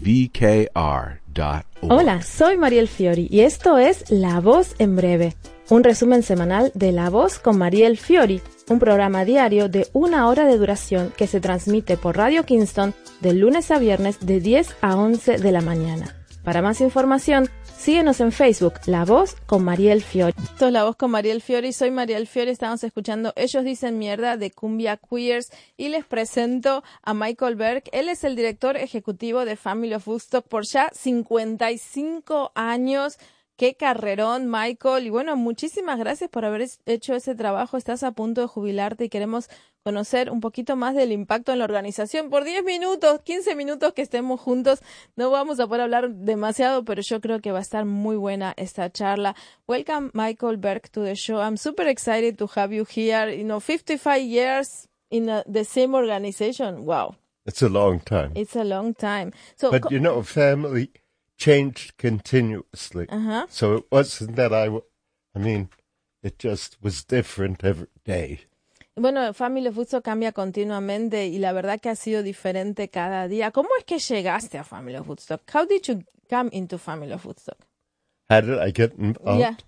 Hola, soy Mariel Fiori y esto es La Voz en Breve, un resumen semanal de La Voz con Mariel Fiori, un programa diario de 1 hora de duración que se transmite por Radio Kingston de lunes a viernes de 10 a 11 de la mañana. Para más información, síguenos en Facebook, La Voz con Mariel Fiori. Esto es La Voz con Mariel Fiori, soy Mariel Fiori, estamos escuchando Ellos Dicen Mierda de Cumbia Queers y les presento a Michael Berg. Él es el director ejecutivo de Family of Woodstock por ya 55 años. ¡Qué carrerón, Michael! Y bueno, muchísimas gracias por haber hecho ese trabajo. Estás a punto de jubilarte y queremos conocer un poquito más del impacto en la organización. Por 10 minutos, 15 minutos que estemos juntos, no vamos a poder hablar demasiado, pero yo creo que va a estar muy buena esta charla. Welcome, Michael Berg, to the show. I'm super excited to have you here. 55 years in the same organization. Wow. It's a long time. It's a long time. So, but family changed continuously. Uh-huh. So it wasn't that it just was different every day. Bueno, Family of Woodstock cambia continuamente y la verdad que ha sido diferente cada día. ¿Cómo es que llegaste a Family of Woodstock? How did you come into Family of Woodstock? How did I get involved? Yeah.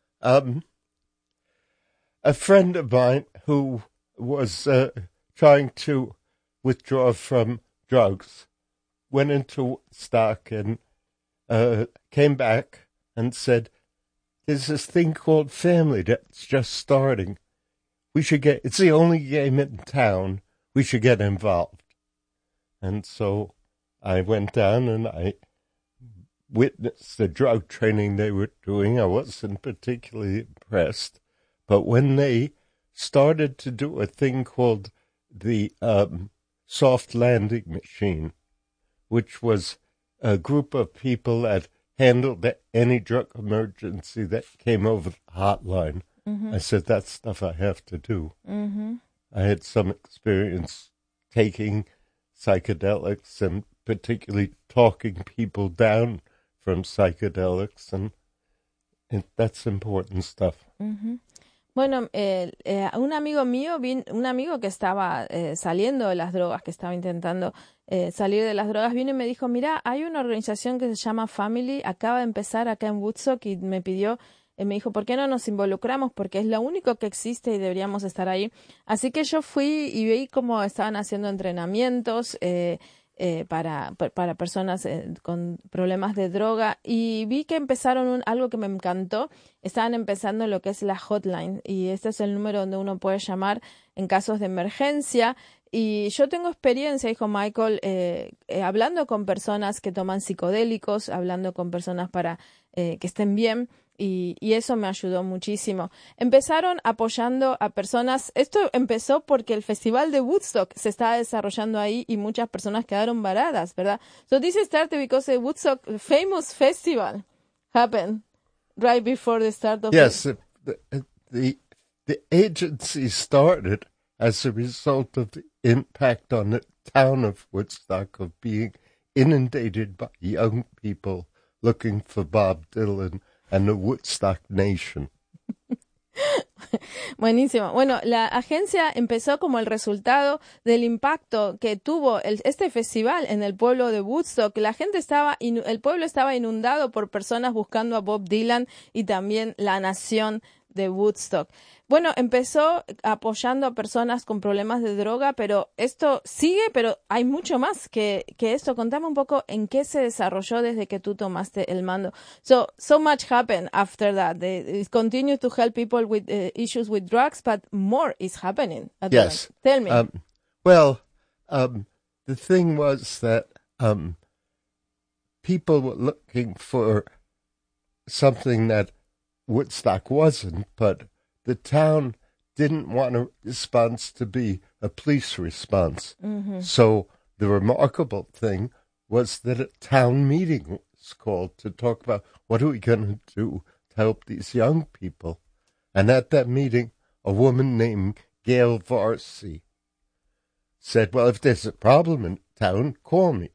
A friend of mine who was trying to withdraw from drugs went into Woodstock and came back and said, there's this thing called Family that's just starting. It's the only game in town. We should get involved. And so I went down and I witnessed the drug training they were doing. I wasn't particularly impressed. But when they started to do a thing called the soft landing machine, which was a group of people that handled any drug emergency that came over the hotline. Mm-hmm. I said, that's stuff I have to do. Mm-hmm. I had some experience taking psychedelics and particularly talking people down from psychedelics, and that's important stuff. Mm-hmm. Bueno, un amigo mío, un amigo que estaba saliendo de las drogas, que estaba intentando salir de las drogas, vino y me dijo, mira, hay una organización que se llama Family, acaba de empezar acá en Woodstock y me dijo, ¿por qué no nos involucramos? Porque es lo único que existe y deberíamos estar ahí. Así que yo fui y vi cómo estaban haciendo entrenamientos para personas con problemas de droga y vi que empezaron algo que me encantó. Estaban empezando lo que es la hotline y este es el número donde uno puede llamar en casos de emergencia. Y yo tengo experiencia, dijo Michael, hablando con personas que toman psicodélicos, hablando con personas para que estén bien. Y eso me ayudó muchísimo. Empezaron apoyando a personas. Esto empezó porque el festival de Woodstock se estaba desarrollando ahí y muchas personas quedaron varadas, ¿verdad? So this started because the Woodstock famous festival happened right before the start of yes, the agency started as a result of the impact on the town of Woodstock of being inundated by young people looking for Bob Dylan and the Woodstock Nation. Buenísimo. Bueno, la agencia empezó como el resultado del impacto que tuvo este festival en el pueblo de Woodstock. El pueblo estaba inundado por personas buscando a Bob Dylan y también la nación de Woodstock. Bueno, empezó apoyando a personas con problemas de droga, pero esto sigue, pero hay mucho más que esto. Contame un poco en qué se desarrolló desde que tú tomaste el mando. So much happened after that. They continue to help people with issues with drugs, but more is happening. Yes. Tell me. The thing was that people were looking for something that Woodstock wasn't, but the town didn't want a response to be a police response. Mm-hmm. So the remarkable thing was that a town meeting was called to talk about what are we going to do to help these young people. And at that meeting, a woman named Gail Varsey said, well, if there's a problem in town, call me,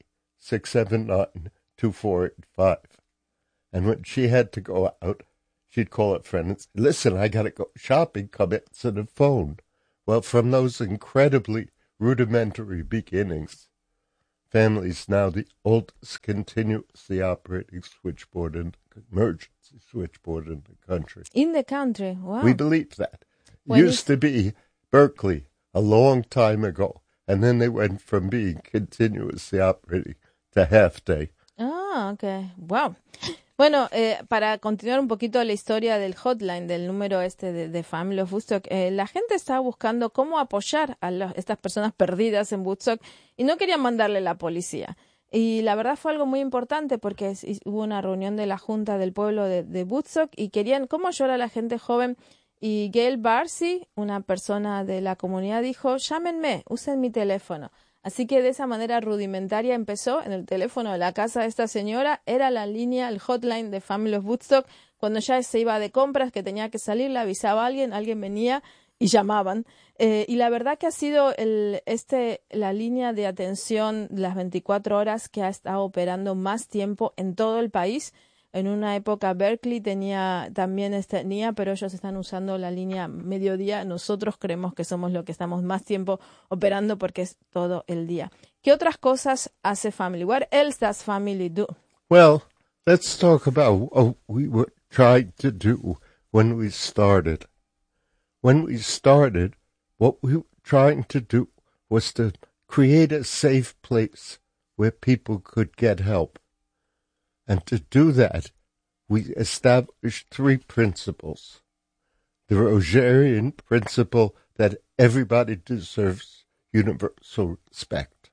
679-2485. And when she had to go out, she'd call a friend and say, listen, I got to go shopping, come answer the phone. Well, from those incredibly rudimentary beginnings, families now the oldest continuously operating switchboard and emergency switchboard in the country. In the country, wow. We believe that. When Used to be Berkeley a long time ago, and then they went from being continuously operating to half day. Ah, okay. Wow. Bueno, para continuar un poquito la historia del hotline, del número de Family of Woodstock, la gente estaba buscando cómo apoyar a estas personas perdidas en Woodstock y no querían mandarle la policía. Y la verdad fue algo muy importante porque hubo una reunión de la Junta del Pueblo de Woodstock y querían cómo ayudar a la gente joven. Y Gail Barcy, una persona de la comunidad, dijo, llámenme, usen mi teléfono. Así que de esa manera rudimentaria empezó en el teléfono de la casa de esta señora. Era la línea, el hotline de Family of Woodstock. Cuando ya se iba de compras, que tenía que salir, le avisaba a alguien venía y llamaban. Y la verdad que ha sido la línea de atención las 24 horas que ha estado operando más tiempo en todo el país. En una época Berkeley también tenía, pero ellos están usando la línea mediodía. Nosotros creemos que somos los que estamos más tiempo operando porque es todo el día. ¿Qué otras cosas hace Family? What else does Family do? Well, let's talk about what we were trying to do when we started. When we started, what we were trying to do was to create a safe place where people could get help. And to do that, we established 3 principles. The Rogerian principle that everybody deserves universal respect.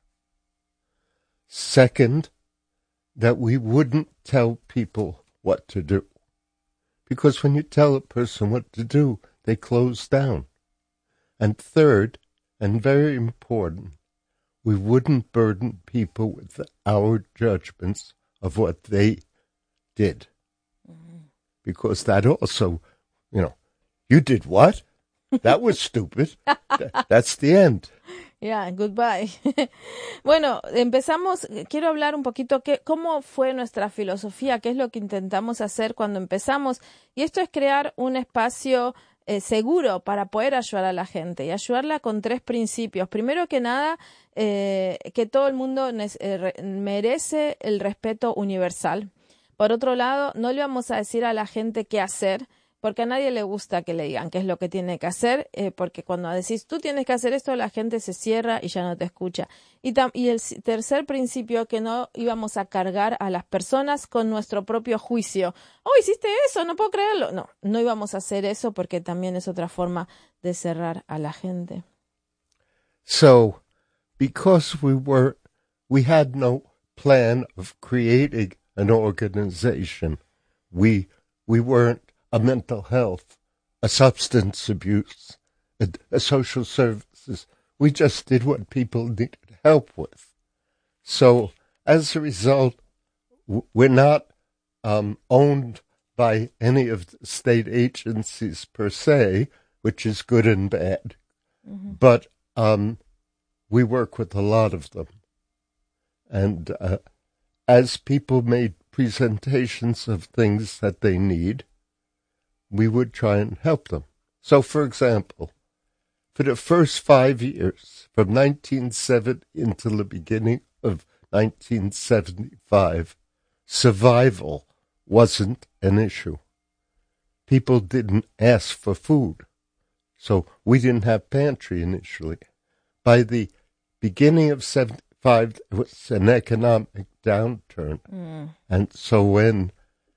Second, that we wouldn't tell people what to do. Because when you tell a person what to do, they close down. And third, and very important, we wouldn't burden people with our judgments of what they did. Mm-hmm. Because that also, you did what? That was stupid. That's the end. Yeah, goodbye. Bueno, quiero hablar un poquito cómo fue nuestra filosofía, qué es lo que intentamos hacer cuando empezamos. Y esto es crear un espacio seguro para poder ayudar a la gente y ayudarla con 3 principios. Primero que nada, que todo el mundo merece el respeto universal. Por otro lado, no le vamos a decir a la gente qué hacer, porque a nadie le gusta que le digan qué es lo que tiene que hacer, porque cuando decís tú tienes que hacer esto, la gente se cierra y ya no te escucha. Y el tercer principio, que no íbamos a cargar a las personas con nuestro propio juicio. Oh, hiciste eso, no puedo creerlo. No íbamos a hacer eso porque también es otra forma de cerrar a la gente. So, because we had no plan of creating an organization, we weren't a mental health, a substance abuse, a social services. We just did what people needed help with. So, as a result, we're not owned by any of the state agencies per se, which is good and bad. Mm-hmm. But we work with a lot of them. And as people made presentations of things that they need, we would try and help them. So, for example, for the first 5 years, from 1970 until the beginning of 1975, survival wasn't an issue. People didn't ask for food, so we didn't have pantry initially. By the beginning of 75, there was an economic downturn. And so when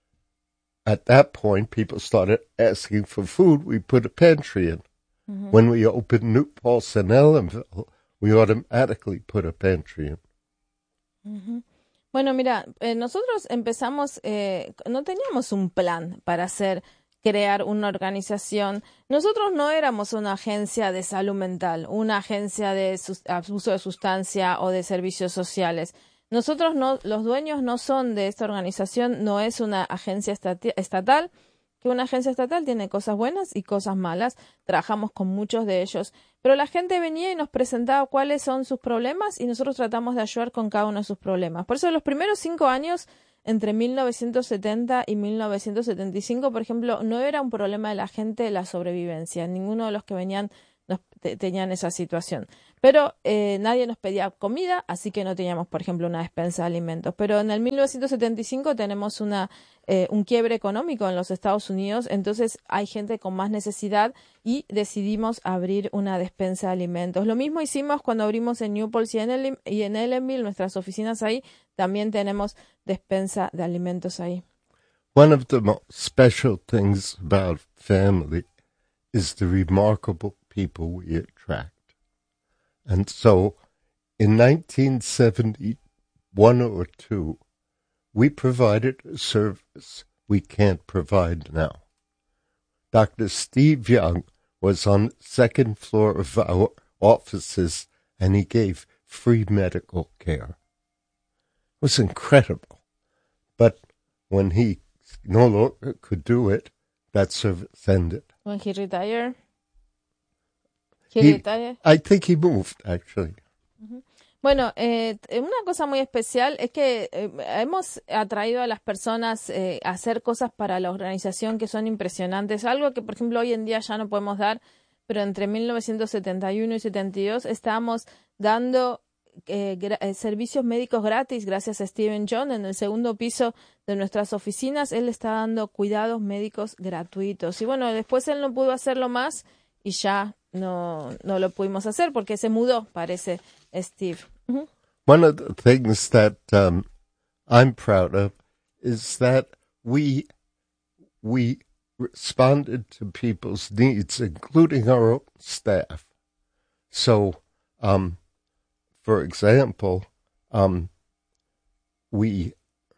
at that point, people started asking for food, we put a pantry in. Mm-hmm. When we opened New Paltz and Ellenville, we automatically put a pantry in. Mm-hmm. Bueno, mira, nosotros empezamos, no teníamos un plan para crear una organización. Nosotros no éramos una agencia de salud mental, una agencia de abuso de sustancia o de servicios sociales. Nosotros los dueños no son de esta organización, no es una agencia estatal, que una agencia estatal tiene cosas buenas y cosas malas, trabajamos con muchos de ellos, pero la gente venía y nos presentaba cuáles son sus problemas y nosotros tratamos de ayudar con cada uno de sus problemas. Por eso los primeros 5 años, entre 1970 y 1975, por ejemplo, no era un problema de la gente la sobrevivencia, ninguno de los que venían tenían esa situación. Pero nadie nos pedía comida, así que no teníamos, por ejemplo, una despensa de alimentos. Pero en el 1975 tenemos un quiebre económico en los Estados Unidos, entonces hay gente con más necesidad y decidimos abrir una despensa de alimentos. Lo mismo hicimos cuando abrimos en Newport y en Ellenville, nuestras oficinas ahí, también tenemos despensa de alimentos ahí. One of the most special things about family is the remarkable people we attract. And so in 1971 or 2, we provided a service we can't provide now. Dr. Steve Young was on the second floor of our offices, and he gave free medical care. It was incredible. But when he no longer could do it, that service ended. When he retired? I think he moved, actually. Bueno, una cosa muy especial es que hemos atraído a las personas a hacer cosas para la organización que son impresionantes. Algo que, por ejemplo, hoy en día ya no podemos dar, pero entre 1971 y 72 estábamos dando servicios médicos gratis gracias a Stephen John en el segundo piso de nuestras oficinas. Él está dando cuidados médicos gratuitos. Y bueno, después él no pudo hacerlo más y ya no lo pudimos hacer porque se mudó, parece, Steve. Mm-hmm. One of the things that I'm proud of is that we responded to people's needs, including our own staff. So, for example, where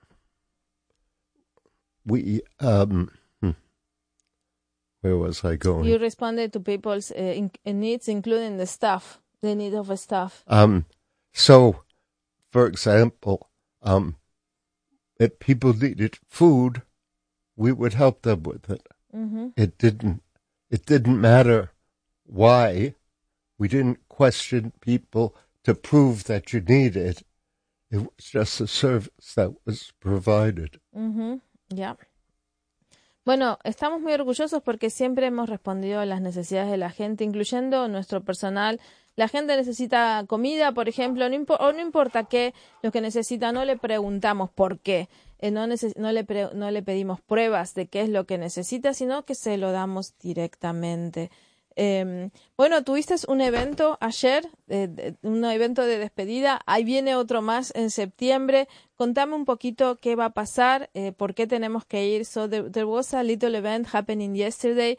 was I going? You responded to people's needs, including the need of staff. So, for example, if people needed food, we would help them with it. Mm-hmm. It didn't matter why. We didn't question people to prove that you need it. It was just a service that was provided. Mm-hmm. Yeah. Bueno, estamos muy orgullosos porque siempre hemos respondido a las necesidades de la gente, incluyendo nuestro personal. La gente necesita comida, por ejemplo, no importa qué, lo que necesita, no le preguntamos por qué, no le pedimos pruebas de qué es lo que necesita, sino que se lo damos directamente. Bueno, tuviste un evento ayer, un evento de despedida, ahí viene otro más en septiembre. Contame un poquito qué va a pasar, por qué tenemos que ir. So there was a little event happening yesterday,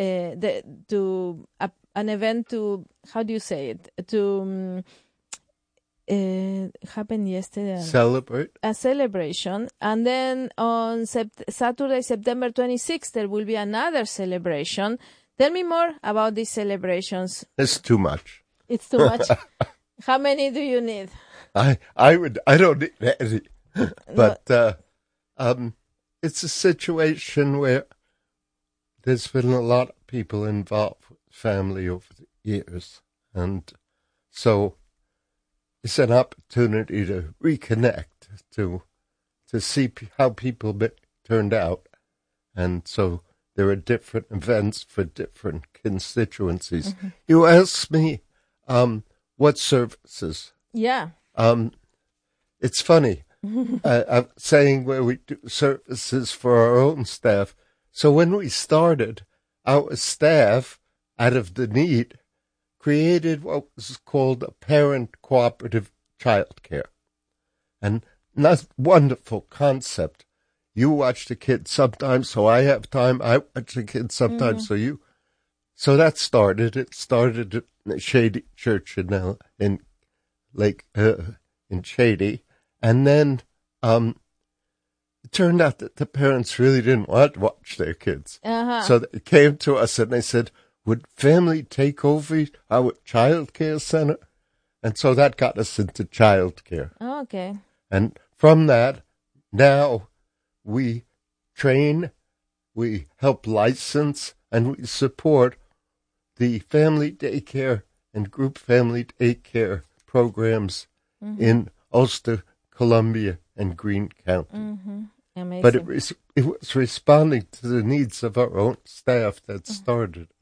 an event to, how do you say it, to happened yesterday. Celebrate. A celebration. And then on Saturday, September 26th, there will be another celebration. Tell me more about these celebrations. It's too much. It's too much. How many do you need? I don't need any. But it's a situation where there's been a lot of people involved with family over the years. And so it's an opportunity to reconnect, to see how people turned out. And so there are different events for different constituencies. Mm-hmm. You asked me what services. Yeah. It's funny. I'm saying where we do services for our own staff. So when we started, our staff, out of the need, created what was called a parent cooperative childcare. And that's a wonderful concept. You watch the kids sometimes, so I have time. I watch the kids sometimes, so you. So that started. It started at the Shady Church in Shady, and then it turned out that the parents really didn't want to watch their kids. Uh-huh. So they came to us and they said, "Would family take over our child care center?" And so that got us into child care. Oh, okay. And from that, now we train, we help license, and we support the family daycare and group family daycare programs in Ulster, Columbia, and Greene County. Mm-hmm. Amazing. But it was responding to the needs of our own staff that started it.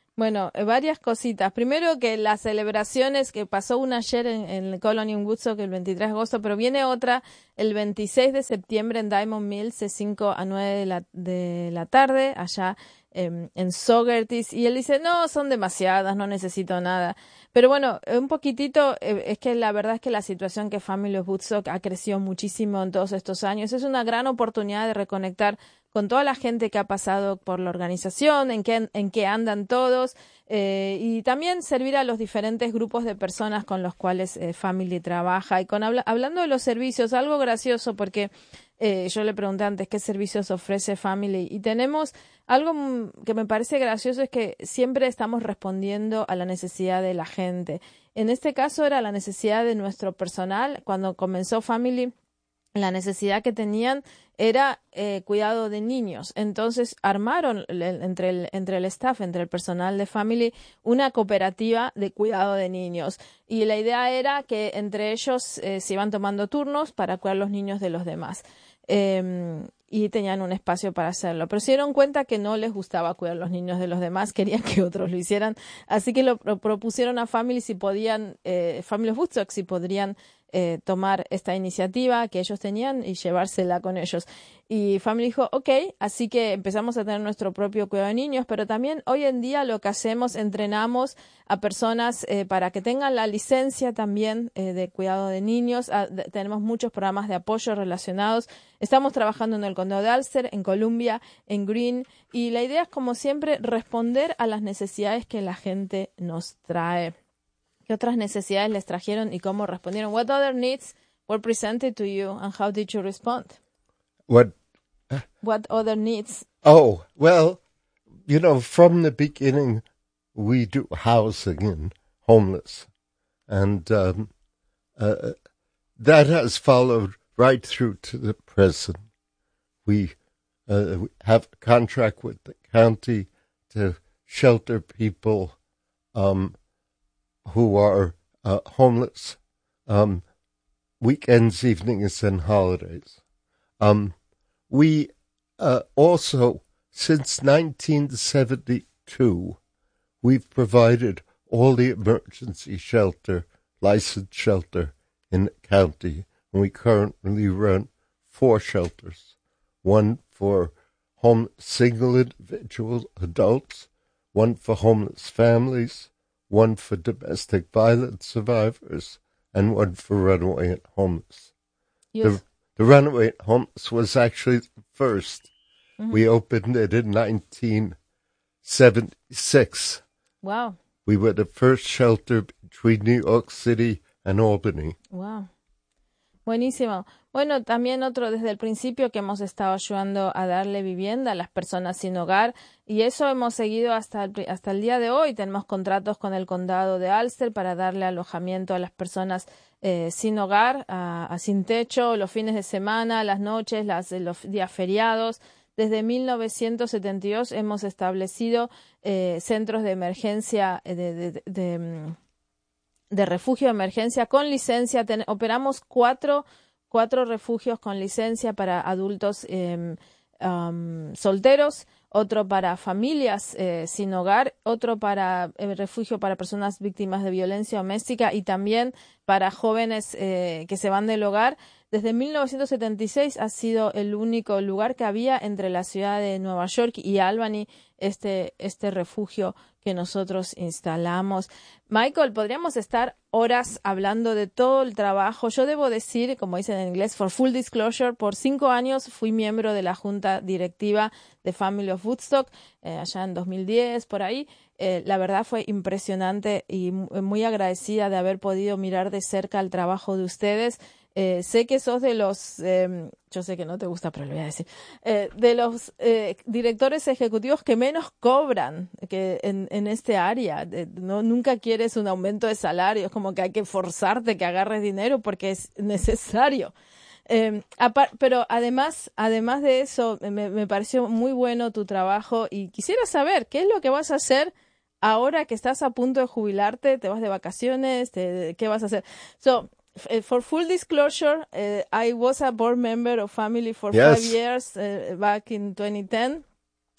Bueno, varias cositas. Primero que las celebraciones, que pasó una ayer en el Colony en Woodstock el 23 de agosto, pero viene otra el 26 de septiembre en Diamond Mills de 5 a 9 de la tarde, allá en Sogertis. Y él dice, no, son demasiadas, no necesito nada. Pero bueno, un poquitito, es que la verdad es que la situación que Family of Woodstock ha crecido muchísimo en todos estos años. Es una gran oportunidad de reconectar con toda la gente que ha pasado por la organización, en qué andan todos, y también servir a los diferentes grupos de personas con los cuales Family trabaja. Y hablando de los servicios, algo gracioso porque yo le pregunté antes qué servicios ofrece Family y tenemos algo que me parece gracioso, es que siempre estamos respondiendo a la necesidad de la gente. En este caso era la necesidad de nuestro personal. Cuando comenzó Family, la necesidad que tenían era cuidado de niños. Entonces armaron entre el staff, entre el personal de Family, una cooperativa de cuidado de niños. Y la idea era que entre ellos se iban tomando turnos para cuidar los niños de los demás. Y tenían un espacio para hacerlo. Pero se dieron cuenta que no les gustaba cuidar los niños de los demás, querían que otros lo hicieran. Así que lo propusieron a Family si podían, Family of Woodstock, si podrían tomar esta iniciativa que ellos tenían y llevársela con ellos. Y Family dijo, ok, así que empezamos a tener nuestro propio cuidado de niños, pero también hoy en día lo que hacemos, entrenamos a personas para que tengan la licencia también de cuidado de niños. Tenemos muchos programas de apoyo relacionados. Estamos trabajando en el condado de Ulster, en Columbia, en Greene, y la idea es, como siempre, responder a las necesidades que la gente nos trae. ¿Qué otras necesidades les trajeron y cómo respondieron? What other needs were presented to you and how did you respond? What other needs? Oh, well, from the beginning, we do housing in homeless. And that has followed right through to the present. We have a contract with the county to shelter people who are homeless, weekends, evenings, and holidays. We also, since 1972, we've provided all the emergency shelter, licensed shelter in the county, and we currently run 4 shelters, one for single individual adults, one for homeless families, one for domestic violence survivors, and one for runaway and homeless. Yes. The runaway and homeless was actually the first. Mm-hmm. We opened it in 1976. Wow. We were the first shelter between New York City and Albany. Wow. Buenísimo. Bueno, también otro desde el principio que hemos estado ayudando a darle vivienda a las personas sin hogar, y eso hemos seguido hasta el día de hoy. Tenemos contratos con el condado de Ulster para darle alojamiento a las personas sin hogar, sin techo, los fines de semana, las noches, los días feriados. Desde 1972 hemos establecido centros de emergencia, de refugio de emergencia con licencia. Operamos cuatro refugios con licencia para adultos solteros, otro para familias sin hogar, otro para refugio para personas víctimas de violencia doméstica y también para jóvenes que se van del hogar. Desde 1976 ha sido el único lugar que había entre la ciudad de Nueva York y Albany este refugio que nosotros instalamos. Michael, podríamos estar horas hablando de todo el trabajo. Yo debo decir, como dicen en inglés, for full disclosure, por 5 años fui miembro de la junta directiva de Family of Woodstock, allá en 2010, por ahí. La verdad fue impresionante y muy agradecida de haber podido mirar de cerca el trabajo de ustedes. Sé que sos de los, yo sé que no te gusta, pero lo voy a decir, de los directores ejecutivos que menos cobran que en este área. Nunca quieres un aumento de salario, es como que hay que forzarte que agarres dinero porque es necesario. Pero además de eso, me pareció muy bueno tu trabajo y quisiera saber qué es lo que vas a hacer ahora que estás a punto de jubilarte. ¿Te vas de vacaciones? ¿Qué vas a hacer? For full disclosure, I was a board member of Family for 5 years back in 2010.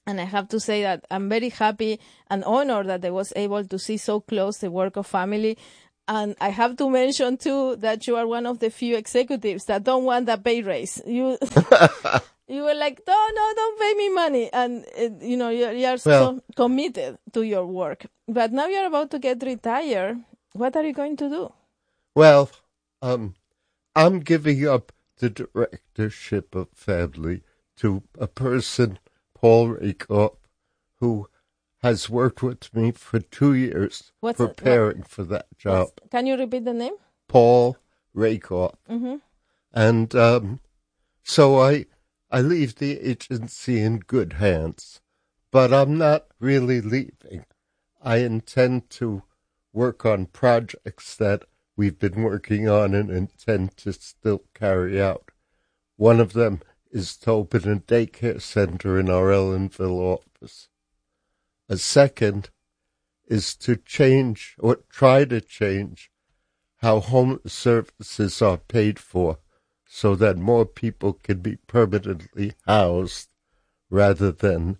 And I have to say that I'm very happy and honored that I was able to see so close the work of family. And I have to mention, too, that you are one of the few executives that don't want a pay raise. You were like, no, don't pay me money. And, you are so committed to your work. But now you're about to get retired. What are you going to do? Well, I'm giving up the directorship of family to a person, Paul Rakoff, who has worked with me for 2 years preparing for that job. Can you repeat the name? Paul Rakoff. Mm-hmm. And so I leave the agency in good hands, but I'm not really leaving. I intend to work on projects that we've been working on and intend to still carry out. One of them is to open a daycare center in our Ellenville office. A second is to change or try to change how homeless services are paid for so that more people can be permanently housed rather than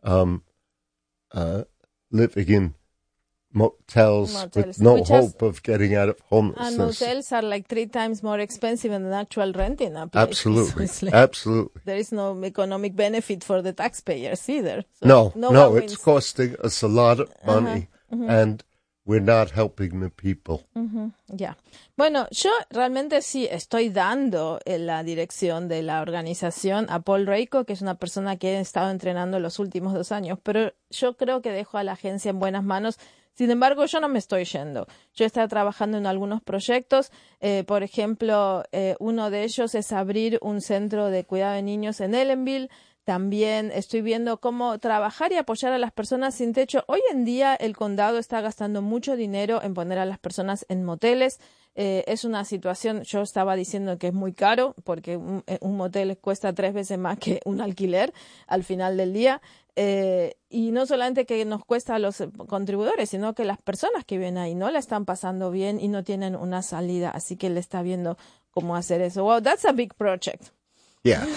living in motels with no hope of getting out of homelessness. And motels are like 3 times more expensive than the actual rent in a place. Absolutely, absolutely. There is no economic benefit for the taxpayers either. So no, it's costing us a lot of money, and we're not helping the people. Ya. Bueno, yo realmente sí estoy dando la dirección de la organización a Paul Rakoff, que es una persona que he estado entrenando los últimos 2 años, pero yo creo que dejo a la agencia en buenas manos. Sin embargo, yo no me estoy yendo. Yo estoy trabajando en algunos proyectos. Por ejemplo, uno de ellos es abrir un centro de cuidado de niños en Ellenville. También estoy viendo cómo trabajar y apoyar a las personas sin techo. Hoy en día el condado está gastando mucho dinero en poner a las personas en moteles. Es una situación, yo estaba diciendo que es muy caro porque un motel cuesta 3 veces más que un alquiler al final del día. Y no solamente que nos cuesta a los contribuidores, sino que las personas que viven ahí no la están pasando bien y no tienen una salida. Así que él está viendo cómo hacer eso. Wow, that's a big project. Yeah.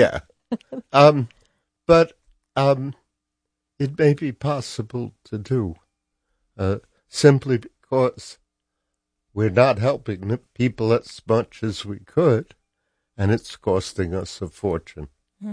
But it may be possible to do simply because we're not helping the people as much as we could, and it's costing us a fortune.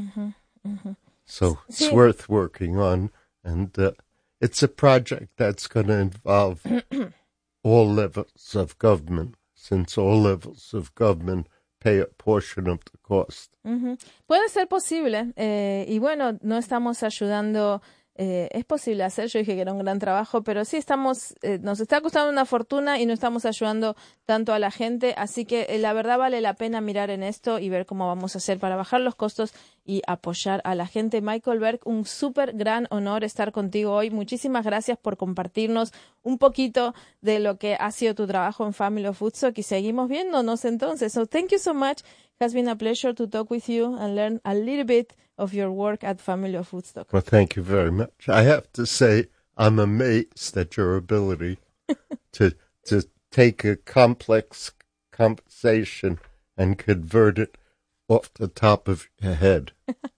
So it's worth working on, and it's a project that's going to involve all levels of government, since all levels of government pay a portion of the cost. Puede ser posible, y bueno, no estamos ayudando. Es posible hacer, yo dije que era un gran trabajo, pero sí nos está costando una fortuna y no estamos ayudando tanto a la gente, así que la verdad vale la pena mirar en esto y ver cómo vamos a hacer para bajar los costos y apoyar a la gente. Michael Berg, un súper gran honor estar contigo hoy. Muchísimas gracias por compartirnos un poquito de lo que ha sido tu trabajo en Family of Woodstock y seguimos viéndonos entonces. So thank you so much. It has been a pleasure to talk with you and learn a little bit of your work at Family of Woodstock. Well, thank you very much. I have to say, I'm amazed at your ability to take a complex conversation and convert it off the top of your head.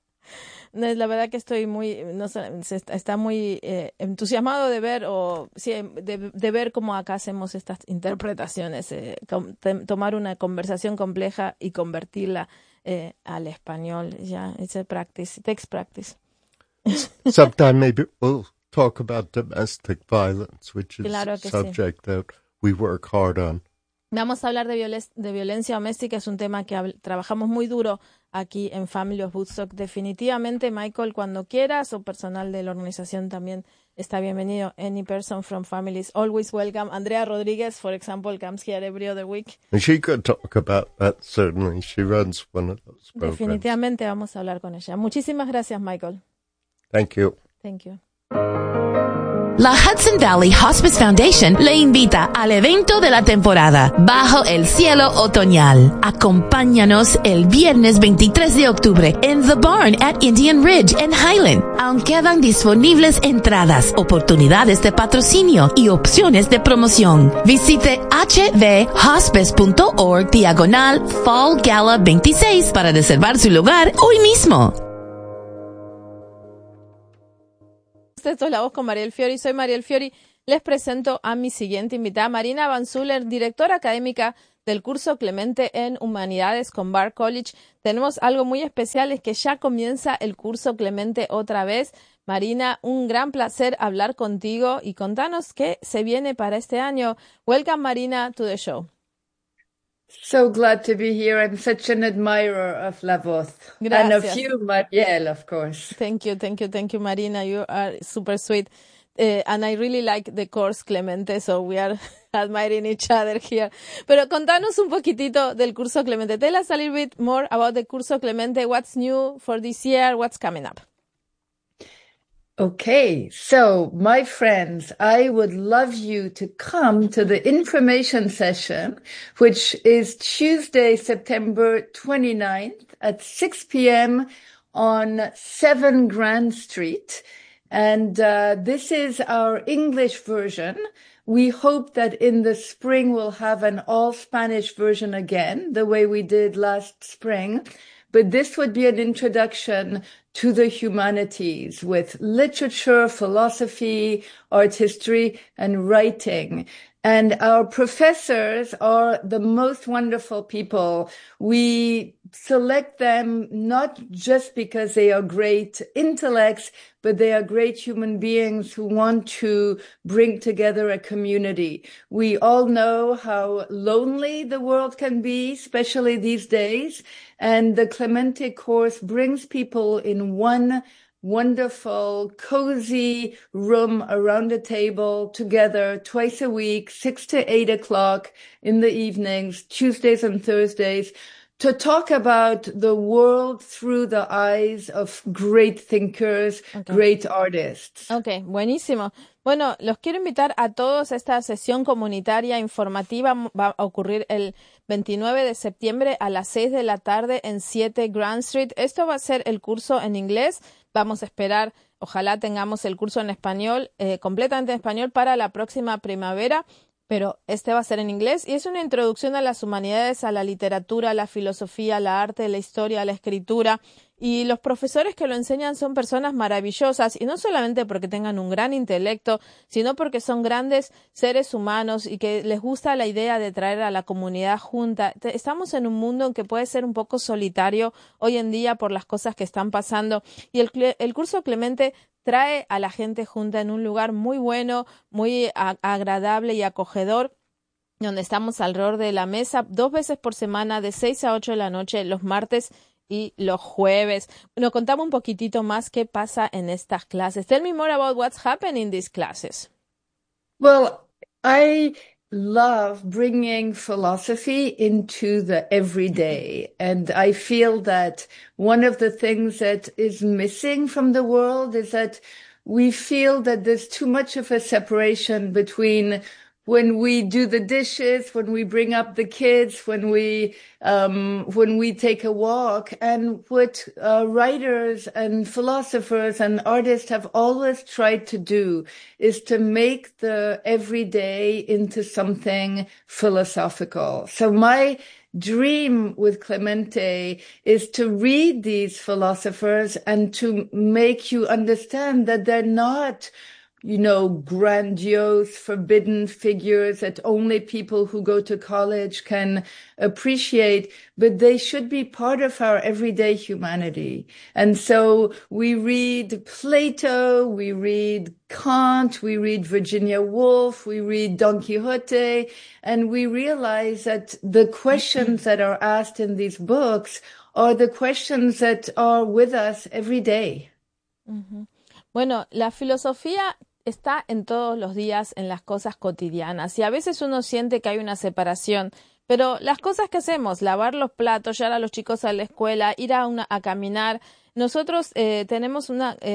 La verdad que estoy está muy entusiasmado de ver de ver cómo acá hacemos estas interpretaciones, tomar una conversación compleja y convertirla al español. It's a practice, it takes practice. Sometime maybe we'll talk about domestic violence, which is a subject that we work hard on. Vamos a hablar de violencia doméstica, es un tema que trabajamos muy duro aquí en Family of Woodstock. Definitivamente, Michael, cuando quieras, o personal de la organización también está bienvenido. Any person from family is always welcome. Andrea Rodriguez, for example, comes here every other week. And she could talk about that, certainly. She runs one of those programs. Definitivamente vamos a hablar con ella. Muchísimas gracias, Michael. Thank you. Thank you. La Hudson Valley Hospice Foundation le invita al evento de la temporada, Bajo el Cielo Otoñal. Acompáñanos el viernes 23 de octubre en The Barn at Indian Ridge en Highland. Aún quedan disponibles entradas, oportunidades de patrocinio y opciones de promoción. Visite hvhospice.org/Fall Gala 26 para reservar su lugar hoy mismo. gusta, esto es La Voz con Mariel Fiori. Soy Mariel Fiori. Les presento a mi siguiente invitada, Marina Van Zuller, directora académica del curso Clemente en Humanidades con Bard College. Tenemos algo muy especial, es que ya comienza el curso Clemente otra vez. Marina, un gran placer hablar contigo y contanos qué se viene para este año. Welcome, Marina, to the show. So glad to be here. I'm such an admirer of La Voz. Gracias. And of you, Mariel, of course. Thank you, Marina. You are super sweet. And I really like the course Clemente, so we are admiring each other here. Pero contanos un poquitito del curso Clemente. Tell us a little bit more about the curso Clemente. What's new for this year? What's coming up? Okay, so my friends, I would love you to come to the information session, which is Tuesday, September 29th at 6 p.m. on 7 Grand Street. And this is our English version. We hope that in the spring we'll have an all Spanish version again, the way we did last spring. But this would be an introduction to the humanities with literature, philosophy, art history, and writing. And our professors are the most wonderful people. We select them not just because they are great intellects, but they are great human beings who want to bring together a community. We all know how lonely the world can be, especially these days. And the Clemente course brings people in one wonderful, cozy room around a table together twice a week, 6 to 8 o'clock in the evenings, Tuesdays and Thursdays, to talk about the world through the eyes of great thinkers, great artists. Okay, buenísimo. Bueno, los quiero invitar a todos a esta sesión comunitaria informativa. Va a ocurrir el 29 de septiembre a las 6 de la tarde en 7 Grand Street. Esto va a ser el curso en inglés. Vamos a esperar, ojalá tengamos el curso en español, completamente en español para la próxima primavera. Pero este va a ser en inglés y es una introducción a las humanidades, a la literatura, a la filosofía, al arte, la historia, a la escritura. Y los profesores que lo enseñan son personas maravillosas y no solamente porque tengan un gran intelecto, sino porque son grandes seres humanos y que les gusta la idea de traer a la comunidad junta. Estamos en un mundo en que puede ser un poco solitario hoy en día por las cosas que están pasando y el curso Clemente trae a la gente junta en un lugar muy bueno, muy agradable y acogedor, donde estamos alrededor de la mesa 2 veces por semana de 6 a 8 de la noche, los martes y los jueves. Bueno, contame un poquitito más qué pasa en estas clases. Tell me more about what's happening in these classes. Well, I love bringing philosophy into the everyday. And I feel that one of the things that is missing from the world is that we feel that there's too much of a separation between when we do the dishes, when we bring up the kids, when we take a walk. And what writers and philosophers and artists have always tried to do is to make the everyday into something philosophical. So my dream with Clemente is to read these philosophers and to make you understand that they're not, you know, grandiose, forbidden figures that only people who go to college can appreciate, but they should be part of our everyday humanity. And so we read Plato, we read Kant, we read Virginia Woolf, we read Don Quixote, and we realize that the questions that are asked in these books are the questions that are with us every day. Uh-huh. Bueno, la filosofía está en todos los días, en las cosas cotidianas, y a veces uno siente que hay una separación, pero las cosas que hacemos, lavar los platos, llevar a los chicos a la escuela, ir a caminar, nosotros tenemos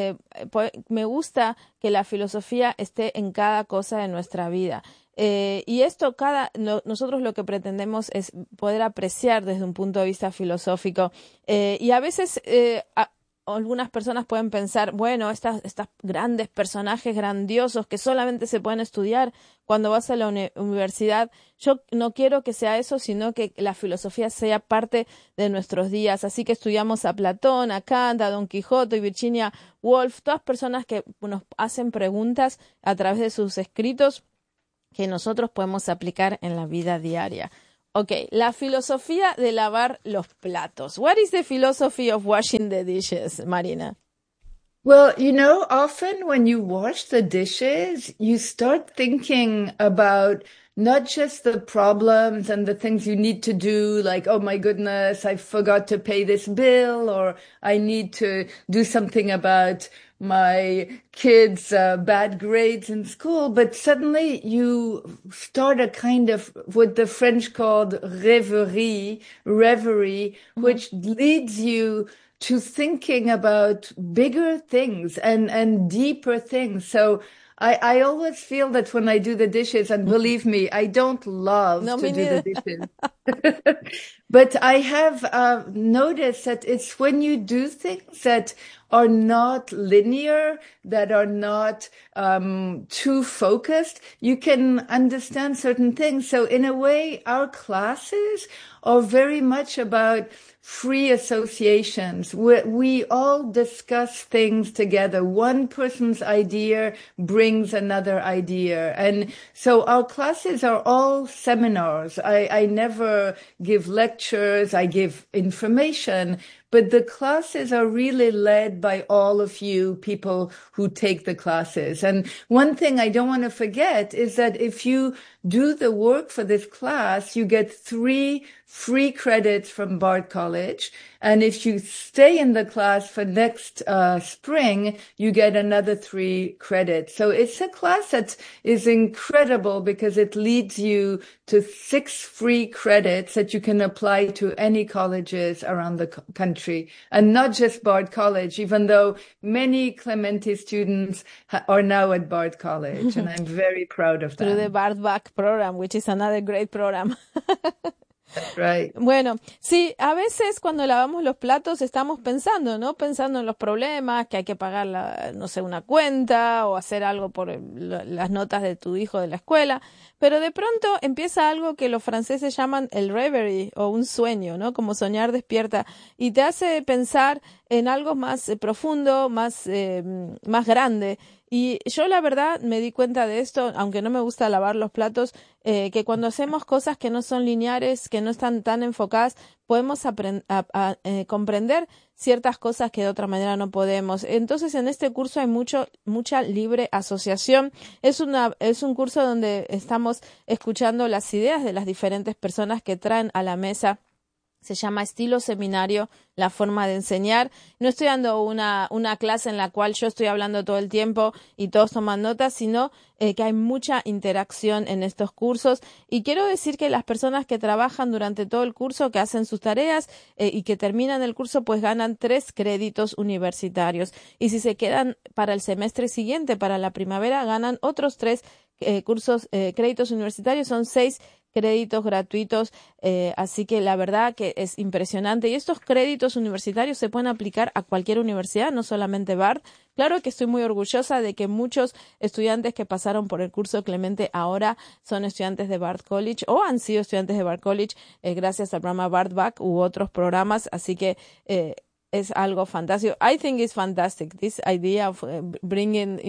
me gusta que la filosofía esté en cada cosa de nuestra vida. Y esto, nosotros lo que pretendemos es poder apreciar desde un punto de vista filosófico. Y a veces algunas personas pueden pensar, bueno, estas grandes personajes grandiosos que solamente se pueden estudiar cuando vas a la universidad. Yo no quiero que sea eso, sino que la filosofía sea parte de nuestros días. Así que estudiamos a Platón, a Kant, a Don Quijote y Virginia Woolf, todas personas que nos hacen preguntas a través de sus escritos que nosotros podemos aplicar en la vida diaria. Okay, la filosofía de lavar los platos. What is the philosophy of washing the dishes, Marina? Well, often when you wash the dishes, you start thinking about not just the problems and the things you need to do, like, oh my goodness, I forgot to pay this bill, or I need to do something about my kids' bad grades in school. But suddenly you start a kind of what the French called reverie, which leads you to thinking about bigger things and deeper things. So I always feel that when I do the dishes, and believe me, I don't love to do the dishes, but I have noticed that it's when you do things that are not linear, that are not too focused, you can understand certain things. So in a way, our classes are very much about free associations. We all discuss things together. One person's idea brings another idea. And so our classes are all seminars. I never give lectures. I give information. But the classes are really led by all of you people who take the classes. And one thing I don't want to forget is that if you do the work for this class, you get 3 free credits from Bard College. And if you stay in the class for next spring, you get another 3 credits. So it's a class that is incredible because it leads you to 6 free credits that you can apply to any colleges around the country. And not just Bard College, even though many Clementi students are now at Bard College. And I'm very proud of that. Through the Bard Back program, which is another great program. That's right. Bueno, sí, a veces cuando lavamos los platos estamos pensando, ¿no? Pensando en los problemas, que hay que pagar, no sé, una cuenta o hacer algo por las notas de tu hijo de la escuela, pero de pronto empieza algo que los franceses llaman el reverie o un sueño, ¿no? Como soñar despierta y te hace pensar en algo más profundo, más grande. Y yo la verdad me di cuenta de esto, aunque no me gusta lavar los platos, que cuando hacemos cosas que no son lineares, que no están tan enfocadas, podemos comprender ciertas cosas que de otra manera no podemos. Entonces en este curso hay mucha libre asociación. Es un curso donde estamos escuchando las ideas de las diferentes personas que traen a la mesa. Se llama estilo seminario, la forma de enseñar. No estoy dando una clase en la cual yo estoy hablando todo el tiempo y todos toman notas, sino que hay mucha interacción en estos cursos. Y quiero decir que las personas que trabajan durante todo el curso, que hacen sus tareas y que terminan el curso, pues ganan 3 créditos universitarios. Y si se quedan para el semestre siguiente, para la primavera, ganan otros 3 créditos universitarios. Son 6 créditos gratuitos, así que la verdad que es impresionante. Y estos créditos universitarios se pueden aplicar a cualquier universidad, no solamente Bard. Claro que estoy muy orgullosa de que muchos estudiantes que pasaron por el curso Clemente ahora son estudiantes de Bard College o han sido estudiantes de Bard College gracias al programa Bard Back u otros programas, así que es algo fantástico. I think it's fantastic, this idea of bringing,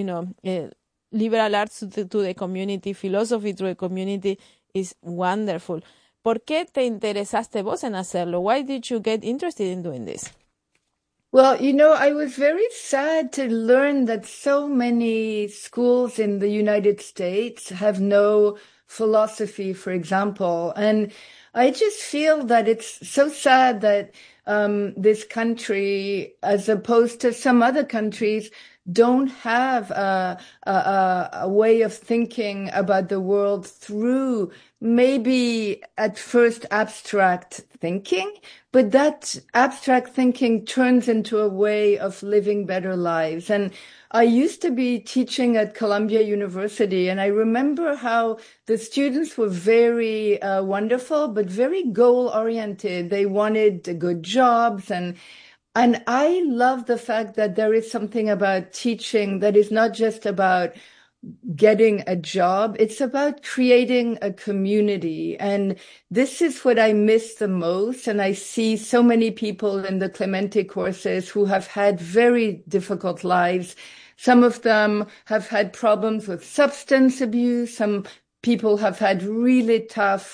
liberal arts to the community, philosophy to the community is wonderful. ¿Por qué te interesaste vos en hacerlo? Why did you get interested in doing this? Well, I was very sad to learn that so many schools in the United States have no philosophy, for example. And I just feel that it's so sad that this country, as opposed to some other countries, don't have a way of thinking about the world through maybe at first abstract thinking, but that abstract thinking turns into a way of living better lives. And I used to be teaching at Columbia University, and I remember how the students were very wonderful, but very goal-oriented. They wanted good jobs, and And I love the fact that there is something about teaching that is not just about getting a job. It's about creating a community. And this is what I miss the most. And I see so many people in the Clemente courses who have had very difficult lives. Some of them have had problems with substance abuse. Some people have had really tough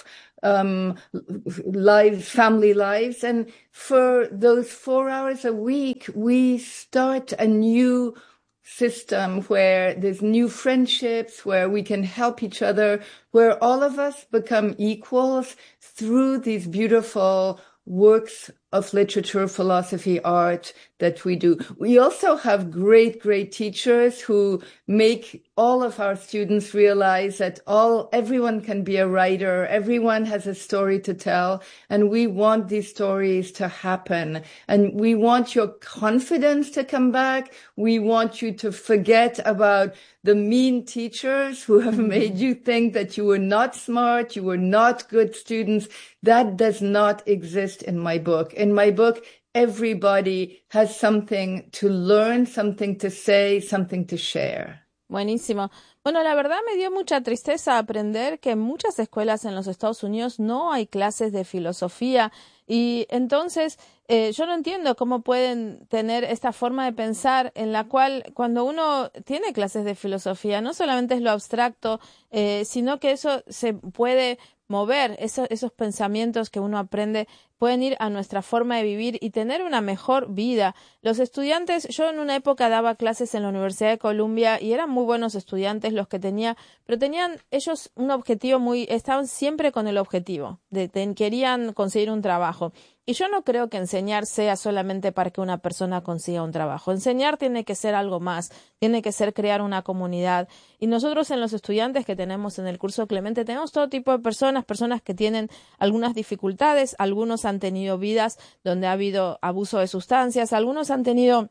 family lives. And for those 4 hours a week, we start a new system where there's new friendships, where we can help each other, where all of us become equals through these beautiful works of literature, philosophy, art that we do. We also have great, great teachers who make all of our students realize that everyone can be a writer, everyone has a story to tell, and we want these stories to happen. And we want your confidence to come back. We want you to forget about the mean teachers who have made you think that you were not smart, you were not good students. That does not exist in my book. In my book, everybody has something to learn, something to say, something to share. Buenísimo. Bueno, la verdad me dio mucha tristeza aprender que en muchas escuelas en los Estados Unidos no hay clases de filosofía y entonces yo no entiendo cómo pueden tener esta forma de pensar en la cual cuando uno tiene clases de filosofía no solamente es lo abstracto, sino que eso se puede mover, esos pensamientos que uno aprende pueden ir a nuestra forma de vivir y tener una mejor vida. Los estudiantes, yo en una época daba clases en la Universidad de Columbia y eran muy buenos estudiantes los que tenía, pero tenían ellos un objetivo estaban siempre con el objetivo, querían conseguir un trabajo. Y yo no creo que enseñar sea solamente para que una persona consiga un trabajo. Enseñar tiene que ser algo más, tiene que ser crear una comunidad. Y nosotros en los estudiantes que tenemos en el curso Clemente tenemos todo tipo de personas que tienen algunas dificultades, algunos han tenido vidas donde ha habido abuso de sustancias, algunos han tenido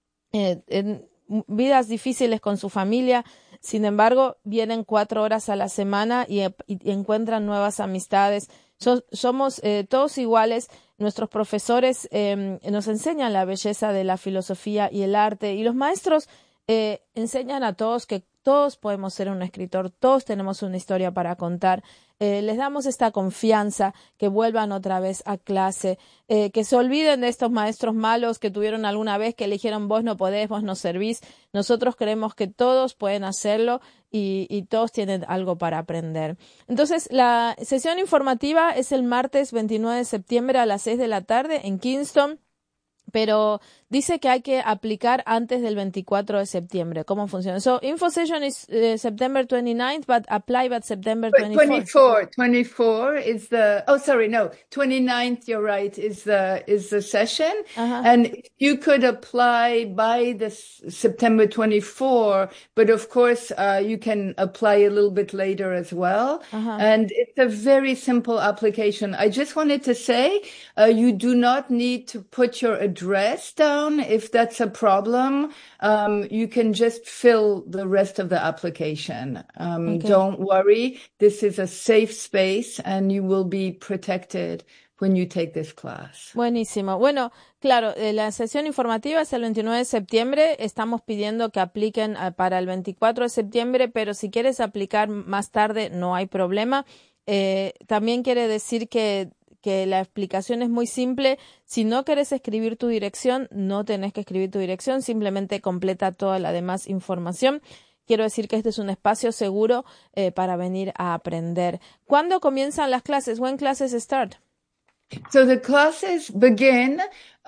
vidas difíciles con su familia. Sin embargo, vienen 4 horas a la semana y encuentran nuevas amistades. Somos todos iguales. Nuestros profesores nos enseñan la belleza de la filosofía y el arte y los maestros enseñan a todos que todos podemos ser un escritor, todos tenemos una historia para contar. Les damos esta confianza, que vuelvan otra vez a clase, que se olviden de estos maestros malos que tuvieron alguna vez que le dijeron vos no podés, vos no servís. Nosotros creemos que todos pueden hacerlo y todos tienen algo para aprender. Entonces, la sesión informativa es el martes 29 de septiembre a las 6 de la tarde en Kingston. Pero dice que hay que aplicar antes del 24 de septiembre. ¿Cómo funciona? So, info session is September 29th, but apply by September 24th. 24 is the, 29th, you're right, is the session. Uh-huh. And you could apply by the September 24, but of course, you can apply a little bit later as well. Uh-huh. And it's a very simple application. I just wanted to say, you do not need to put your address down if that's a problem. You can just fill the rest of the application. Okay. Don't worry. This is a safe space and you will be protected when you take this class. Buenísimo. Bueno, claro, la sesión informativa es el 29 de septiembre. Estamos pidiendo que apliquen para el 24 de septiembre, pero si quieres aplicar más tarde no hay problema. También quiere decir que la explicación es muy simple. Si no querés escribir tu dirección, no tenés que escribir tu dirección, simplemente completa toda la demás información. Quiero decir que este es un espacio seguro para venir a aprender. ¿Cuándo comienzan las clases? When classes start? So the classes begin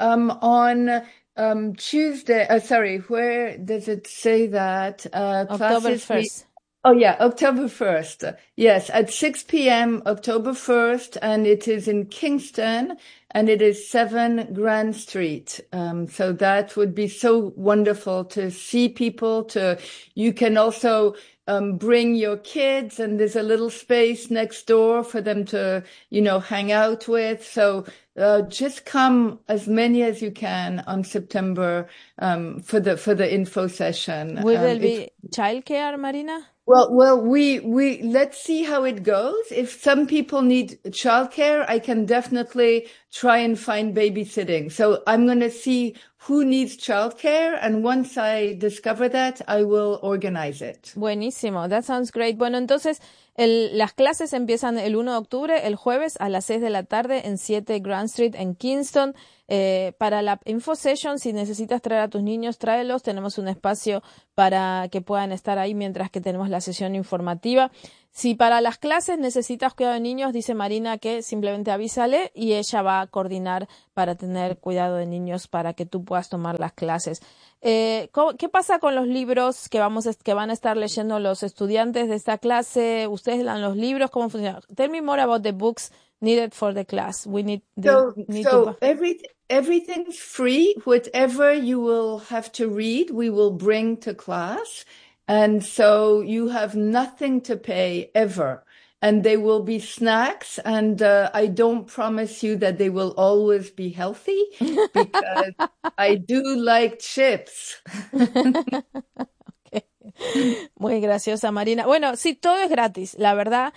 on Tuesday. Where does it say that? October 1st. Oh, yeah, October 1st. Yes, at 6 p.m., October 1st, and it is in Kingston, and it is 7 Grand Street. So that would be so wonderful to see people. You can also bring your kids, and there's a little space next door for them to, hang out with. So just come as many as you can on September for the info session. Will there be childcare, Marina? Well, we let's see how it goes. If some people need childcare, I can definitely try and find babysitting. So I'm going to see who needs childcare, and once I discover that, I will organize it. Buenísimo, that sounds great. Bueno, entonces las clases empiezan el 1 de octubre, el jueves a las 6 de la tarde en 7 Grand Street en Kingston. Para la info session, si necesitas traer a tus niños, tráelos. Tenemos un espacio para que puedan estar ahí mientras que tenemos la sesión informativa. Si para las clases necesitas cuidado de niños, dice Marina que simplemente avísale y ella va a coordinar para tener cuidado de niños para que tú puedas tomar las clases. ¿Qué pasa con los libros que van a estar leyendo los estudiantes de esta clase? ¿Ustedes dan los libros? ¿Cómo funciona? Tell me more about the books needed for the class. Everything's free. Whatever you will have to read, we will bring to class. And so you have nothing to pay ever. And they will be snacks. And I don't promise you that they will always be healthy because I do like chips. Muy graciosa, Marina. Bueno, sí, todo es gratis, la verdad.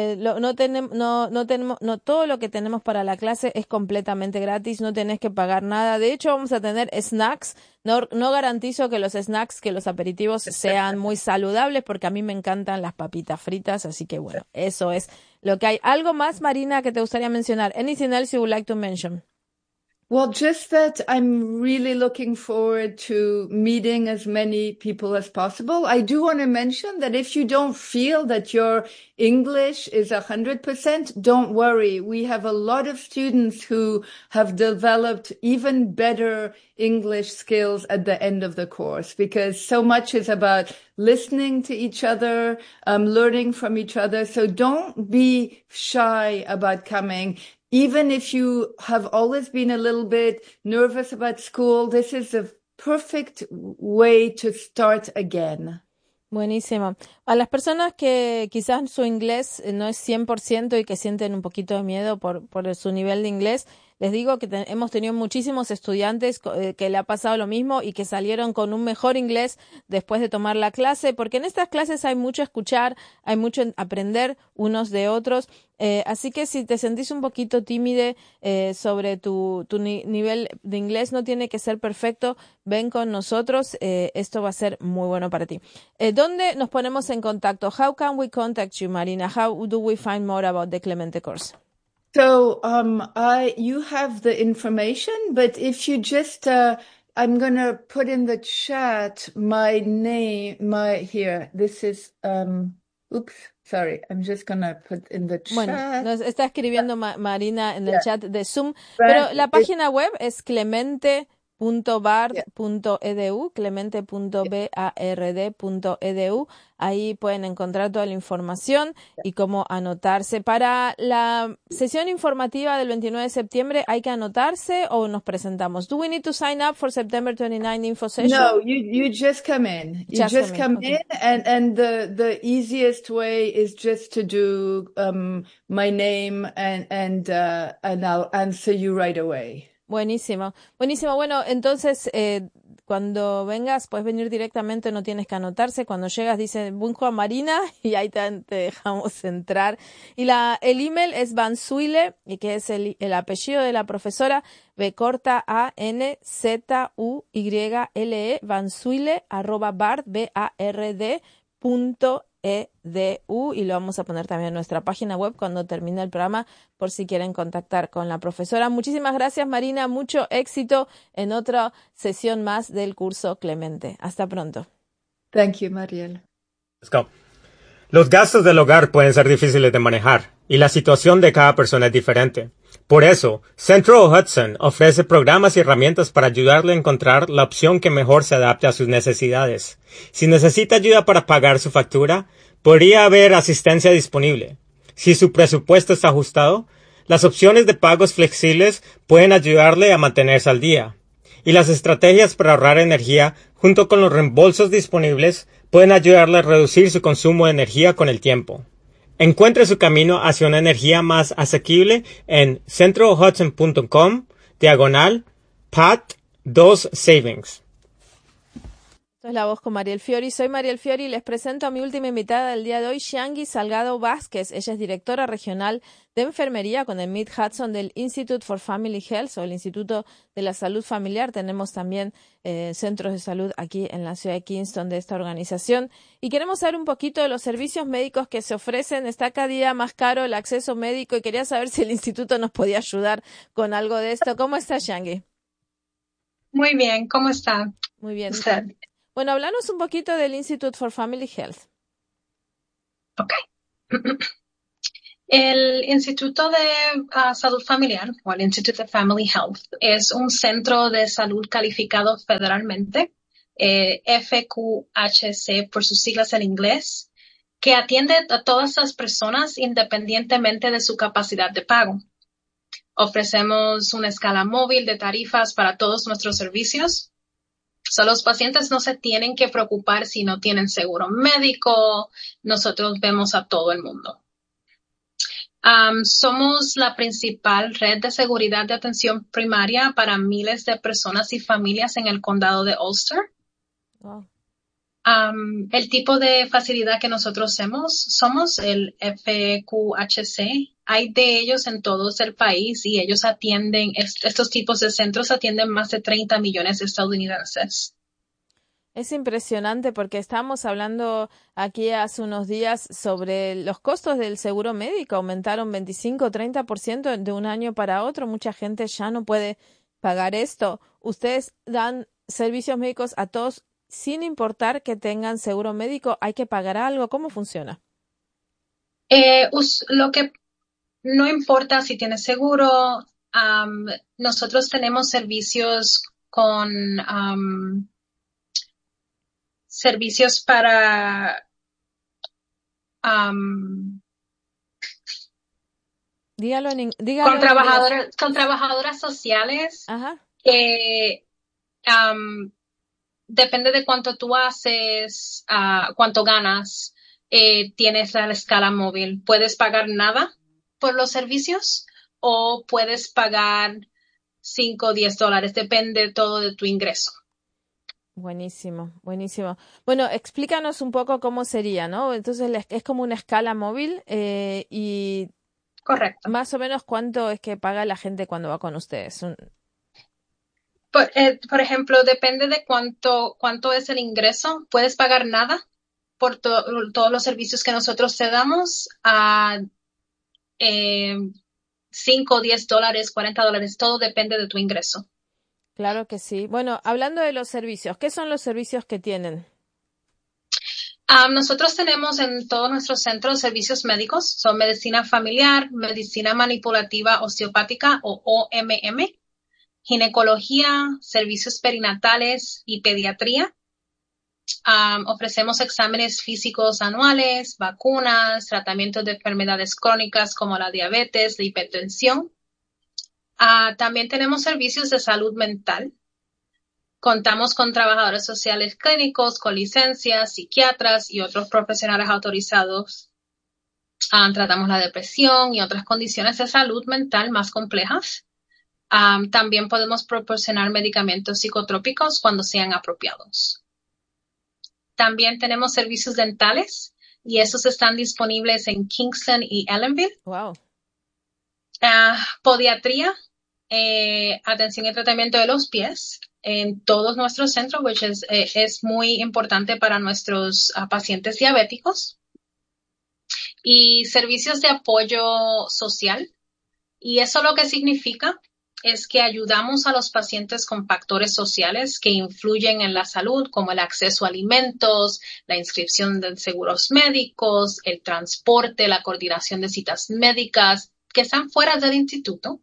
Todo lo que tenemos para la clase es completamente gratis, no tenés que pagar nada. De hecho, vamos a tener snacks. No garantizo que los snacks, que los aperitivos sean muy saludables, porque a mí me encantan las papitas fritas, así que bueno, eso es lo que hay. ¿Algo más, Marina, que te gustaría mencionar? Anything else you would like to mention? Well, just that I'm really looking forward to meeting as many people as possible. I do want to mention that if you don't feel that your English is 100%, don't worry. We have a lot of students who have developed even better English skills at the end of the course, because so much is about listening to each other, learning from each other. So don't be shy about coming. Even if you have always been a little bit nervous about school, this is the perfect way to start again. Buenísimo. A las personas que quizás su inglés no es 100% y que sienten un poquito de miedo por su nivel de inglés, les digo que hemos tenido muchísimos estudiantes que le ha pasado lo mismo y que salieron con un mejor inglés después de tomar la clase, porque en estas clases hay mucho escuchar, hay mucho aprender unos de otros. Así que si te sentís un poquito tímide sobre tu nivel de inglés, no tiene que ser perfecto, ven con nosotros, esto va a ser muy bueno para ti. ¿Dónde nos ponemos en contacto? How can we contact you, Marina? How do we find more about the Clemente course? So, you have the information, but if you just, I'm going to put in the chat my name, this is, oops, sorry, I'm just going to put in the chat. Bueno, nos está escribiendo Marina en el chat de Zoom, pero la página web es clemente.bard.edu, clemente.bard.edu. Ahí pueden encontrar toda la información y cómo anotarse. Para la sesión informativa del 29 de septiembre, ¿hay que anotarse o nos presentamos? Do we need to sign up for September 29 info session? No, you just come in. You just come in, and the easiest way is just to do my name and I'll answer you right away. Buenísimo, buenísimo. Bueno, entonces cuando vengas puedes venir directamente, no tienes que anotarse. Cuando llegas dice busco a Marina y ahí te dejamos entrar. Y el email es Vanzuyle, y que es el apellido de la profesora, BZUYLE, vanzuyle@bard.edu, y lo vamos a poner también en nuestra página web cuando termine el programa por si quieren contactar con la profesora. Muchísimas gracias, Marina, mucho éxito en otra sesión más del curso Clemente. Hasta pronto. Thank you, Mariel. Let's go. Los gastos del hogar pueden ser difíciles de manejar y la situación de cada persona es diferente. Por eso, Central Hudson ofrece programas y herramientas para ayudarle a encontrar la opción que mejor se adapte a sus necesidades. Si necesita ayuda para pagar su factura, podría haber asistencia disponible. Si su presupuesto está ajustado, las opciones de pagos flexibles pueden ayudarle a mantenerse al día. y las estrategias para ahorrar energía, junto con los reembolsos disponibles, pueden ayudarle a reducir su consumo de energía con el tiempo. Encuentre su camino hacia una energía más asequible en centralhudson.com/PAT2Savings. Esto es La Voz con Mariel Fiori. Soy Mariel Fiori y les presento a mi última invitada del día de hoy, Xiangui Salgado Vázquez. Ella es directora regional de enfermería con el Mid-Hudson del Institute for Family Health o el Instituto de la Salud Familiar. Tenemos también centros de salud aquí en la ciudad de Kingston de esta organización. Y queremos saber un poquito de los servicios médicos que se ofrecen. Está cada día más caro el acceso médico y quería saber si el instituto nos podía ayudar con algo de esto. ¿Cómo está, Xiangui? Muy bien, ¿cómo está? Muy bien. Usted. Bueno, háblanos un poquito del Institute for Family Health. Ok. El Instituto de Salud Familiar, o el Institute of Family Health, es un centro de salud calificado federalmente, FQHC por sus siglas en inglés, que atiende a todas las personas independientemente de su capacidad de pago. Ofrecemos una escala móvil de tarifas para todos nuestros servicios. Los pacientes no se tienen que preocupar si no tienen seguro médico. Nosotros vemos a todo el mundo. Somos la principal red de seguridad de atención primaria para miles de personas y familias en el condado de Ulster. Wow. El tipo de facilidad que nosotros somos el FQHC. Hay de ellos en todo el país y ellos atienden, estos tipos de centros atienden más de 30 millones de estadounidenses. Es impresionante porque estábamos hablando aquí hace unos días sobre los costos del seguro médico. Aumentaron 25-30% de un año para otro. Mucha gente ya no puede pagar esto. Ustedes dan servicios médicos a todos sin importar que tengan seguro médico. ¿Hay que pagar algo? ¿Cómo funciona? Lo que no importa si tienes seguro, nosotros tenemos servicios con servicios para con trabajadoras sociales. Ajá. Que depende de cuánto tú haces, cuánto ganas, tienes la escala móvil. Puedes pagar nada por los servicios o puedes pagar $5 o $10, depende todo de tu ingreso. Buenísimo, buenísimo. Bueno, explícanos un poco cómo sería, ¿no? Entonces es como una escala móvil y correcto. Más o menos cuánto es que paga la gente cuando va con ustedes. Por ejemplo, depende de cuánto es el ingreso. Puedes pagar nada por todos los servicios que nosotros te damos a $5, $10, $40, todo depende de tu ingreso. Claro que sí. Bueno, hablando de los servicios, ¿qué son los servicios que tienen? Nosotros tenemos en todos nuestros centros servicios médicos, son medicina familiar, medicina manipulativa osteopática o OMM, ginecología, servicios perinatales y pediatría. Ofrecemos exámenes físicos anuales, vacunas, tratamientos de enfermedades crónicas como la diabetes, la hipertensión. También tenemos servicios de salud mental. Contamos con trabajadores sociales clínicos, con licencias, psiquiatras y otros profesionales autorizados. Tratamos la depresión y otras condiciones de salud mental más complejas. También podemos proporcionar medicamentos psicotrópicos cuando sean apropiados. También tenemos servicios dentales y esos están disponibles en Kingston y Ellenville. Wow. Podiatría, atención y tratamiento de los pies en todos nuestros centros, which es muy importante para nuestros pacientes diabéticos. Y servicios de apoyo social. Y eso lo que significa es que ayudamos a los pacientes con factores sociales que influyen en la salud, como el acceso a alimentos, la inscripción de seguros médicos, el transporte, la coordinación de citas médicas que están fuera del instituto,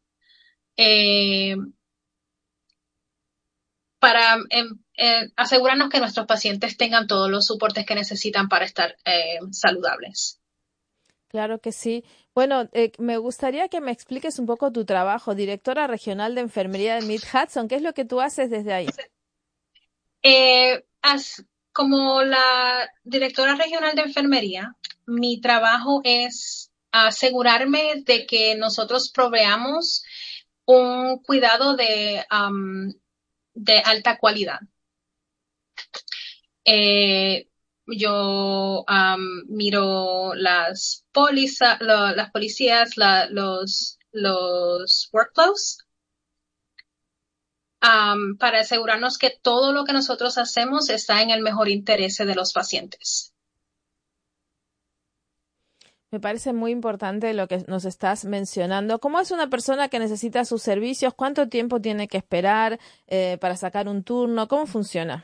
para asegurarnos que nuestros pacientes tengan todos los soportes que necesitan para estar saludables. Claro que sí. Bueno, me gustaría que me expliques un poco tu trabajo, directora regional de enfermería de Mid-Hudson. ¿Qué es lo que tú haces desde ahí? Como la directora regional de enfermería, mi trabajo es asegurarme de que nosotros proveamos un cuidado de alta calidad. Yo miro las pólizas, las policías, los workflows, para asegurarnos que todo lo que nosotros hacemos está en el mejor interés de los pacientes. Me parece muy importante lo que nos estás mencionando. ¿Cómo es una persona que necesita sus servicios? ¿Cuánto tiempo tiene que esperar para sacar un turno? ¿Cómo funciona?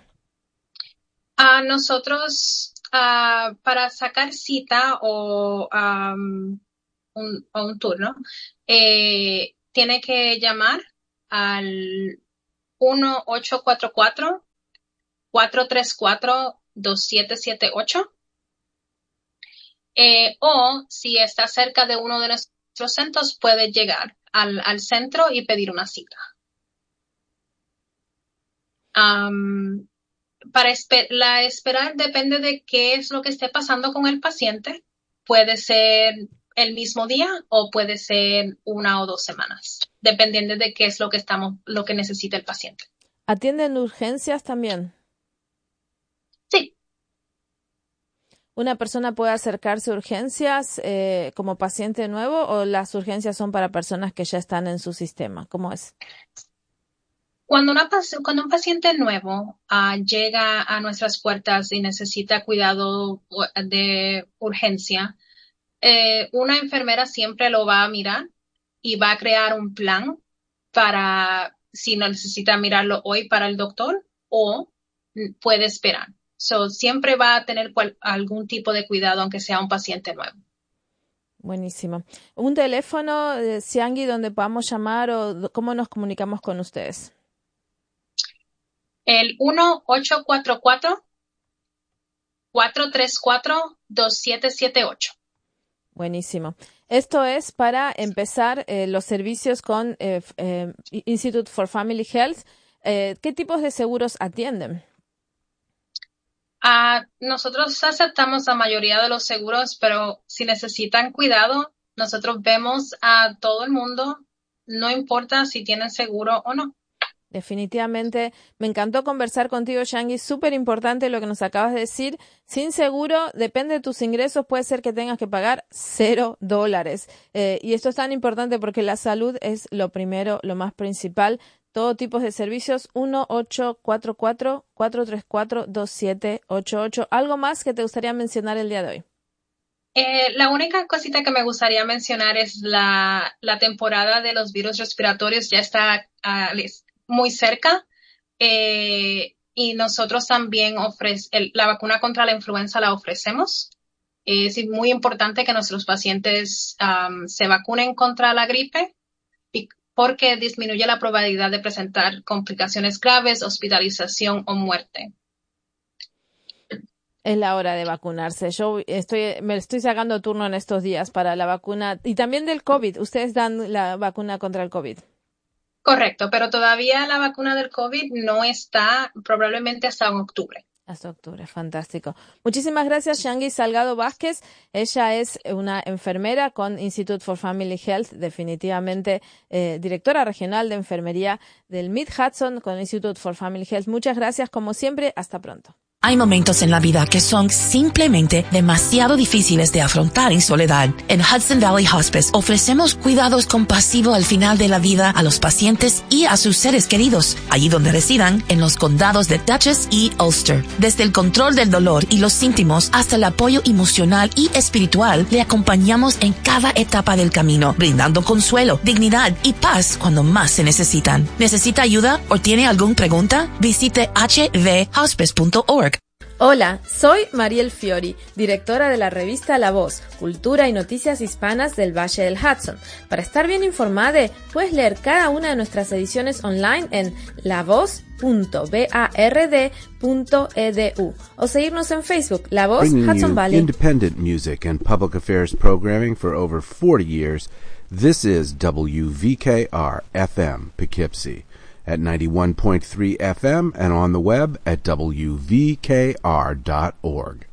Nosotros, para sacar cita o un turno, tiene que llamar al 1-844-434-2778. O si está cerca de uno de nuestros centros, puede llegar al centro y pedir una cita. La espera depende de qué es lo que esté pasando con el paciente. Puede ser el mismo día o puede ser 1 o 2 semanas, dependiendo de qué es lo que necesita el paciente. ¿Atienden urgencias también? Sí. ¿Una persona puede acercarse a urgencias como paciente nuevo o las urgencias son para personas que ya están en su sistema? ¿Cómo es? Cuando un paciente nuevo llega a nuestras puertas y necesita cuidado de urgencia, una enfermera siempre lo va a mirar y va a crear un plan para si no necesita mirarlo hoy para el doctor o puede esperar. Siempre va a tener algún tipo de cuidado, aunque sea un paciente nuevo. Buenísimo. ¿Un teléfono, Xiangui, donde podamos llamar o cómo nos comunicamos con ustedes? El 1-844-434-2778. Buenísimo. Esto es para empezar los servicios con Institute for Family Health. ¿Qué tipos de seguros atienden? Nosotros aceptamos la mayoría de los seguros, pero si necesitan cuidado, nosotros vemos a todo el mundo, no importa si tienen seguro o no. Definitivamente, me encantó conversar contigo, Xiangui. Súper importante lo que nos acabas de decir. Sin seguro, depende de tus ingresos, puede ser que tengas que pagar $0. Y esto es tan importante porque la salud es lo primero, lo más principal. Todo tipo de servicios, 1-844-434-2788. ¿Algo más que te gustaría mencionar el día de hoy? La única cosita que me gustaría mencionar es la temporada de los virus respiratorios ya está muy cerca, y nosotros también la vacuna contra la influenza la ofrecemos. Es muy importante que nuestros pacientes se vacunen contra la gripe porque disminuye la probabilidad de presentar complicaciones graves, hospitalización o muerte. Es la hora de vacunarse. Me estoy sacando turno en estos días para la vacuna y también del COVID. Ustedes dan la vacuna contra el COVID. Correcto, pero todavía la vacuna del COVID no está, probablemente hasta en octubre. Hasta octubre, fantástico. Muchísimas gracias, Xiangui Salgado Vázquez. Ella es una enfermera con Institute for Family Health, definitivamente directora regional de enfermería del Mid-Hudson con Institute for Family Health. Muchas gracias, como siempre. Hasta pronto. Hay momentos en la vida que son simplemente demasiado difíciles de afrontar en soledad. En Hudson Valley Hospice ofrecemos cuidados compasivos al final de la vida a los pacientes y a sus seres queridos, allí donde residan, en los condados de Dutchess y Ulster. Desde el control del dolor y los síntomas hasta el apoyo emocional y espiritual, le acompañamos en cada etapa del camino, brindando consuelo, dignidad y paz cuando más se necesitan. ¿Necesita ayuda o tiene alguna pregunta? Visite hvhospice.org. Hola, soy Mariel Fiori, directora de la revista La Voz, Cultura y Noticias Hispanas del Valle del Hudson. Para estar bien informada, puedes leer cada una de nuestras ediciones online en lavoz.bard.edu o seguirnos en Facebook, La Voz Hudson Valley. Independent music and public affairs programming for over 40 years. This is WVKR-FM Poughkeepsie at 91.3 FM and on the web at wvkr.org.